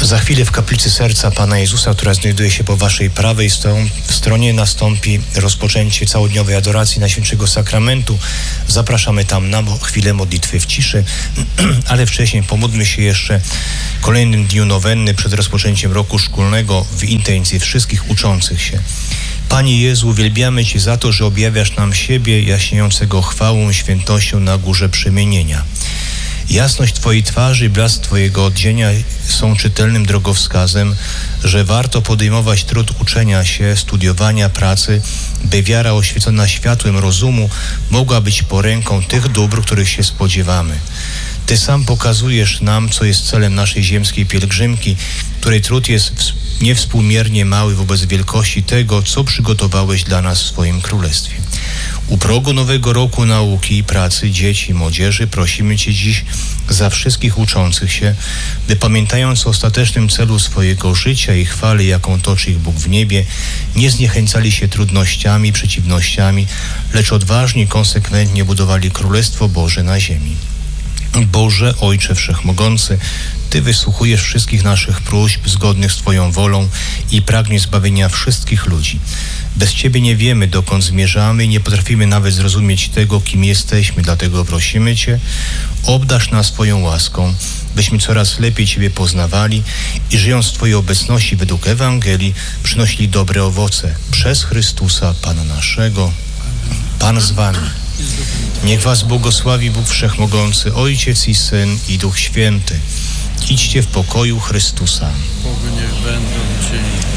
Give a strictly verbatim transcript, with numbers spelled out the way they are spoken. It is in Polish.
Za chwilę w kaplicy Serca Pana Jezusa, która znajduje się po waszej prawej stronie, nastąpi rozpoczęcie całodniowej adoracji Najświętszego Sakramentu. Zapraszamy tam na chwilę modlitwy w ciszy, ale wcześniej pomódlmy się jeszcze kolejnym dniu nowenny przed rozpoczęciem roku szkolnego w intencji wszystkich uczących się. Panie Jezu, uwielbiamy Cię za to, że objawiasz nam siebie jaśniejącego chwałą, świętością na górze przemienienia. Jasność Twojej twarzy i blask Twojego odzienia są czytelnym drogowskazem, że warto podejmować trud uczenia się, studiowania, pracy, by wiara oświecona światłem rozumu mogła być poręką tych dóbr, których się spodziewamy. Ty sam pokazujesz nam, co jest celem naszej ziemskiej pielgrzymki, której trud jest niewspółmiernie mały wobec wielkości tego, co przygotowałeś dla nas w swoim Królestwie. U progu nowego roku nauki i pracy dzieci i młodzieży prosimy Cię dziś za wszystkich uczących się, by pamiętając o ostatecznym celu swojego życia i chwale, jaką toczy ich Bóg w niebie, nie zniechęcali się trudnościami, przeciwnościami, lecz odważnie i konsekwentnie budowali Królestwo Boże na ziemi. Boże, Ojcze Wszechmogący, Ty wysłuchujesz wszystkich naszych próśb zgodnych z Twoją wolą i pragniesz zbawienia wszystkich ludzi. Bez Ciebie nie wiemy, dokąd zmierzamy i nie potrafimy nawet zrozumieć tego, kim jesteśmy, dlatego prosimy Cię, obdarz nas Twoją łaską, byśmy coraz lepiej Ciebie poznawali i żyjąc w Twojej obecności według Ewangelii przynosili dobre owoce przez Chrystusa, Pana naszego. Pan z Wami. Niech Was błogosławi Bóg Wszechmogący, Ojciec i Syn i Duch Święty. Idźcie w pokoju Chrystusa. Bogu niech będą dzień.